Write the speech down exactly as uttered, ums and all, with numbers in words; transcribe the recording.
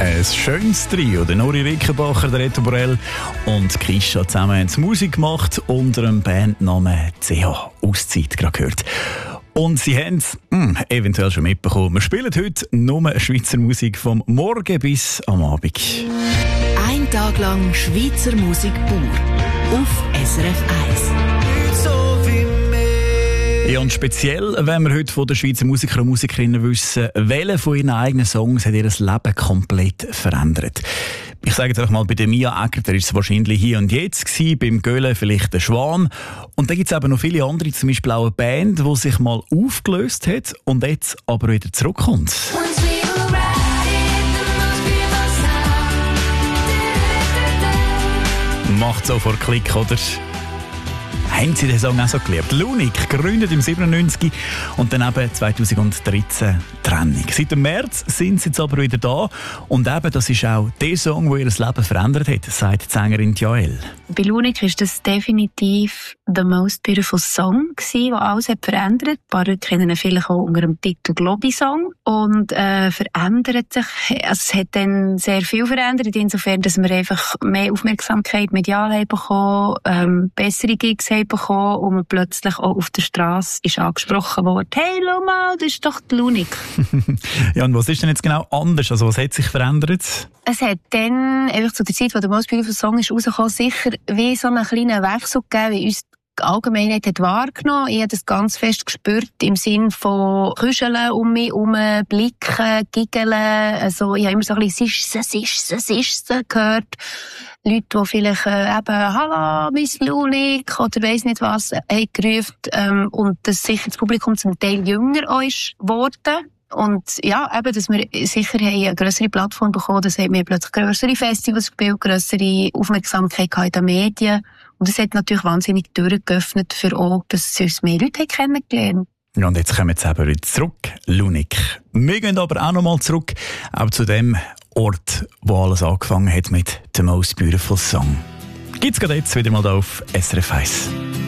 Ein schönes Trio. Der Nuri Rickenbacher, der Reto Borell und Kisha zusammen haben Musik gemacht unter dem Bandnamen C H Auszeit gerade gehört. Und sie haben es hm, eventuell schon mitbekommen. Wir spielen heute nur Schweizer Musik vom Morgen bis am Abend. Ein Tag lang Schweizer Musik pur auf S R F eins. Ja, und speziell, wenn wir heute von den Schweizer Musiker und Musikerinnen wissen, welche von ihren eigenen Songs hat ihr Leben komplett verändert. Ich sage jetzt einfach mal, bei der Mia Egger, der ist es wahrscheinlich hier und jetzt gewesen, beim Göhle vielleicht der Schwan. Und dann gibt es eben noch viele andere, zum Beispiel auch eine Band, die sich mal aufgelöst hat und jetzt aber wieder zurückkommt. Macht so vor Klick, oder? Haben Sie den Song auch so geliebt? Lunik, gegründet im siebenundneunzig und dann eben zweitausenddreizehn Trennung. Seit dem März sind sie jetzt aber wieder da und eben das ist auch der Song, der ihr Leben verändert hat, sagt die Sängerin Joel. Bei Lunik war das definitiv «The Most Beautiful Song», der alles hat verändert. Ein paar Leute kennen ihn vielleicht auch unter dem Titel «Globi-Song». Und äh, verändert sich, also es hat dann sehr viel verändert, insofern, dass wir einfach mehr Aufmerksamkeit medial haben bekommen, ähm, bessere Gigs haben bekommen und man plötzlich auch auf der Straße ist angesprochen worden. «Hey, schau mal, das ist doch die Lunik». Ja, und was ist denn jetzt genau anders? Also was hat sich verändert? Es hat dann, einfach zu der Zeit, wo der «Most Beautiful Song» ist rausgekommen, sicher wie so einen kleinen Wechsel gegeben, wie uns die Allgemeinheit hat wahrgenommen. Ich habe das ganz fest gespürt im Sinn von Kuscheln um mich herum, Blicken, Giggeln. Also, ich habe immer so ein bisschen «Es ist es, es ist es, es ist es» gehört. Leute, die vielleicht äh, eben «Hallo, Miss Lunik» oder weiss nicht was, haben gerufen. Ähm, und dass sicher das Publikum zum Teil jünger auch ist geworden. Und ja, eben, dass wir sicher eine grössere Plattform bekommen, das hat mir plötzlich grössere Festivals gespielt, grössere Aufmerksamkeit in den Medien. Und das hat natürlich wahnsinnig Türen geöffnet für auch, dass uns mehr Leute kennengelernt haben. Ja, und jetzt kommen wir eben wieder zurück, Lunik. Wir gehen aber auch nochmal zurück, auch zu dem Ort, wo alles angefangen hat mit «The Most Beautiful Song». Gibt's gerade jetzt wieder mal da auf S R F eins.